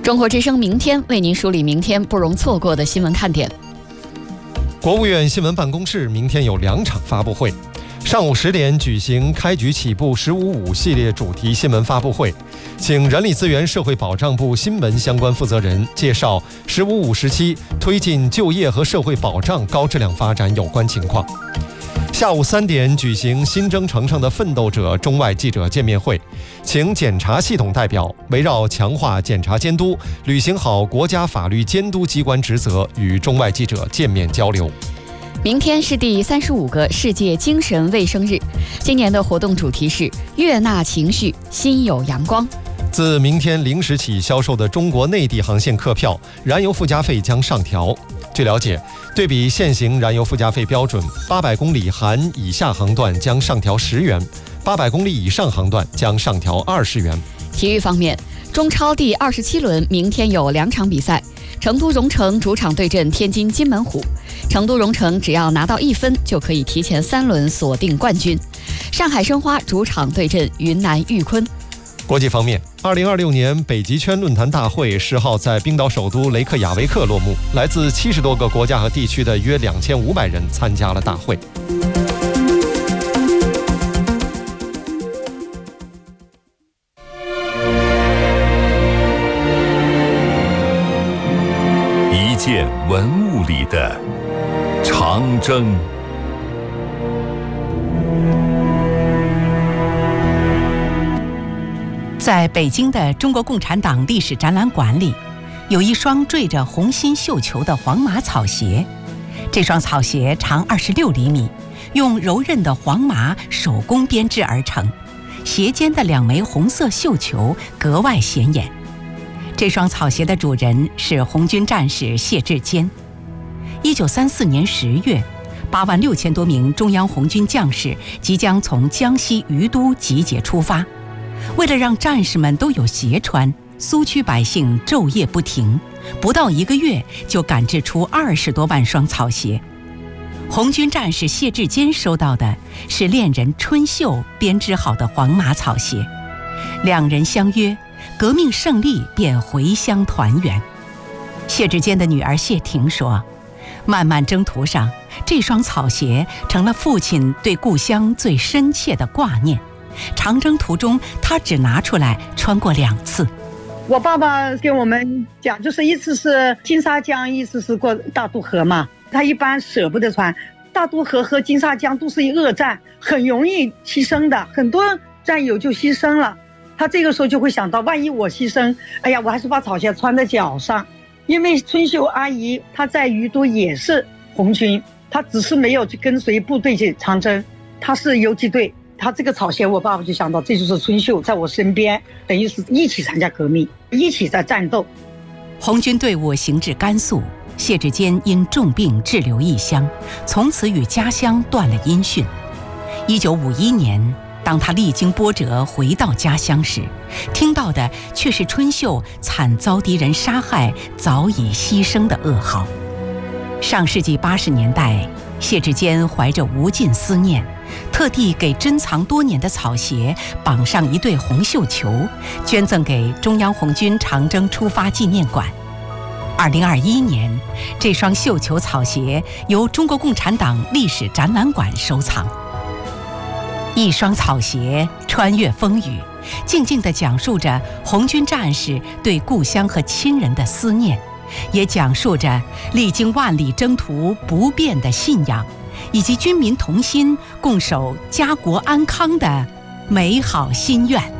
中国之声明天为您梳理明天不容错过的新闻看点。 国务院新闻办公室明天有2场发布会。上午10点举行开局起步“15.5”系列主题新闻发布会，请人力资源社会保障部新闻相关负责人介绍“15.5”时期推进就业和社会保障高质量发展有关情况。下午3点举行新征程上的奋斗者中外记者见面会，请检察系统代表围绕强化检察监督、履行好国家法律监督机关职责，与中外记者见面交流。 明天是第35个世界精神卫生日，今年的活动主题是悦纳情绪，心有阳光。 自明天0时起销售的中国内地航线客票，燃油附加费将上调。据了解，对比现行燃油附加费标准，800公里含以下航段将上调10元，800公里以上航段将上调20元。 体育方面，中超第27轮明天有2场比赛，成都蓉城主场对阵天津津门虎。成都蓉城只要拿到1分就可以提前3轮锁定冠军。上海申花主场对阵云南玉坤。 国际方面，2026年北极圈论坛大会10号在冰岛首都雷克雅维克落幕，来自70多个国家和地区的约2500人参加了大会。 一件文物里的长征。 在北京的中国共产党历史展览馆里，有一双缀着红心绣球的黄麻草鞋。这双草鞋长26厘米，用柔韧的黄麻手工编织而成，鞋尖的2枚红色绣球格外显眼。这双草鞋的主人是红军战士谢志坚。1934年10月，8万6千多名中央红军将士即将从江西于都集结出发。为了让战士们都有鞋穿，苏区百姓昼夜不停，不到1个月就赶制出20多万双草鞋。红军战士谢志坚收到的是恋人春秀编织好的黄麻草鞋，两人相约，革命胜利便回乡团圆。谢志坚的女儿谢婷说，漫漫征途上，这双草鞋成了父亲对故乡最深切的挂念。长征途中，他只拿出来穿过2次。 我爸爸给我们讲，就是一次是金沙江，一次是过大渡河嘛。他一般舍不得穿，大渡河和金沙江都是恶战，很容易牺牲的，很多战友就牺牲了。他这个时候就会想到，万一我牺牲，哎呀，我还是把草鞋穿在脚上。因为春秀阿姨她在于都也是红军，她只是没有去跟随部队去长征，她是游击队。他这个草鞋，我爸爸就想到，这就是春秀在我身边，等于是一起参加革命，一起在战斗。 红军队伍行至甘肃，谢志坚因重病滞留异乡，从此与家乡断了音讯。1951年，当他历经波折回到家乡时，听到的却是春秀惨遭敌人杀害、早已牺牲的噩耗。上世纪80年代，谢志坚怀着无尽思念，特地给珍藏多年的草鞋绑上一对红绣球，捐赠给中央红军长征出发纪念馆。2021年，这双绣球草鞋由中国共产党历史展览馆收藏。一双草鞋穿越风雨，静静地讲述着红军战士对故乡和亲人的思念，也讲述着历经万里征途不变的信仰，以及军民同心共守家国安康的美好心愿。